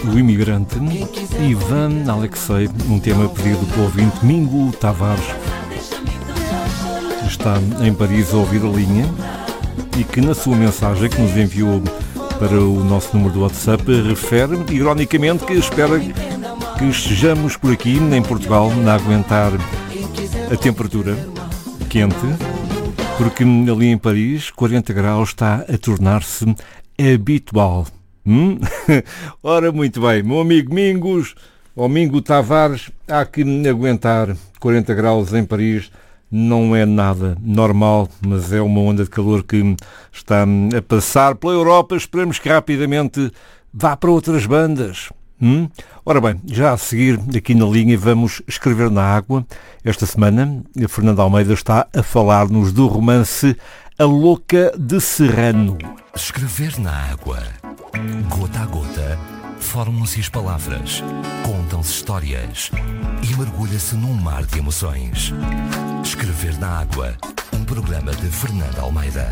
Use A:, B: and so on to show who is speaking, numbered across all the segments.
A: O Imigrante, Ivan Alexei, um tema pedido pelo ouvinte Mingo Tavares, que está em Paris a ouvir a linha e que na sua mensagem que nos enviou para o nosso número do WhatsApp refere, ironicamente, que espera que estejamos por aqui em Portugal a aguentar a temperatura quente, porque ali em Paris 40 graus está a tornar-se habitual. Ora, muito bem, meu amigo Mingos, ou Mingo Tavares, há que aguentar 40 graus em Paris, não é nada normal, mas é uma onda de calor que está a passar pela Europa. Esperamos que rapidamente vá para outras bandas. Ora bem, já a seguir aqui na linha vamos escrever na água. Esta semana a Fernanda Almeida está a falar-nos do romance A Louca de Serrano.
B: Escrever na água. Gota a gota, formam-se as palavras, contam-se histórias e mergulha-se num mar de emoções. Escrever na água, um programa de Fernanda Almeida.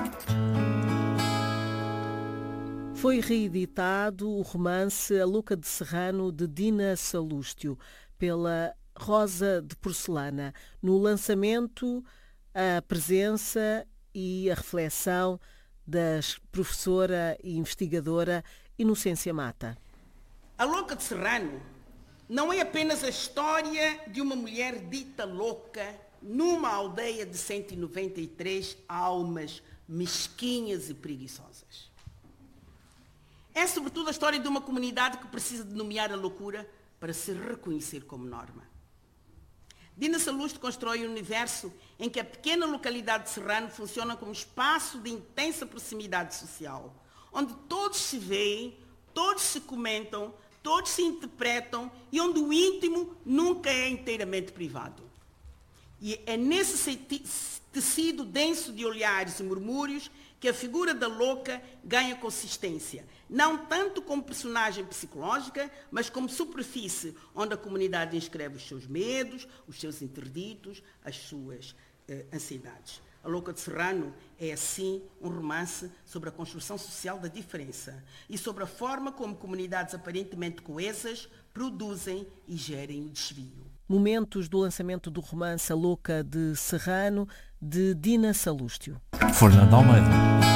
C: Foi reeditado o romance A Louca de Serrano, de Dina Salústio, pela Rosa de Porcelana. No lançamento, a presença e a reflexão da professora e investigadora Inocência Mata.
D: A Louca de Serrano não é apenas a história de uma mulher dita louca numa aldeia de 193 almas mesquinhas e preguiçosas. É sobretudo a história de uma comunidade que precisa de nomear a loucura para se reconhecer como norma. Dina Salústio constrói um universo em que a pequena localidade de Serrano funciona como espaço de intensa proximidade social, onde todos se veem, todos se comentam, todos se interpretam e onde o íntimo nunca é inteiramente privado. E é nesse tecido denso de olhares e murmúrios que a figura da louca ganha consistência, não tanto como personagem psicológica, mas como superfície onde a comunidade inscreve os seus medos, os seus interditos, as suas ansiedades. A Louca de Serrano é, assim, um romance sobre a construção social da diferença e sobre a forma como comunidades aparentemente coesas produzem e gerem o desvio.
C: Momentos do lançamento do romance A Louca de Serrano, de Dina Salústio.
A: Fernanda Almeida.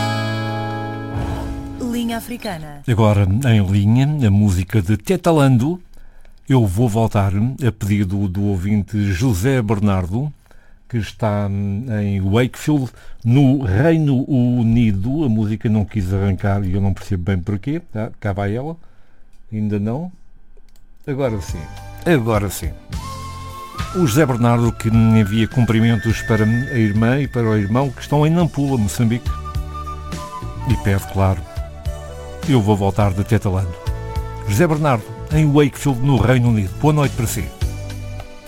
E: Linha Africana.
A: Agora, em linha, a música de Tetalando. Eu vou voltar a pedido do ouvinte José Bernardo, que está em Wakefield, no Reino Unido. A música não quis arrancar e eu não percebo bem porquê. Cá vai ela. Ainda não. Agora sim. Agora sim. O José Bernardo, que envia cumprimentos para a irmã e para o irmão que estão em Nampula, Moçambique. E pede, claro, eu vou voltar de Tetalando. José Bernardo, em Wakefield, no Reino Unido. Boa noite para si.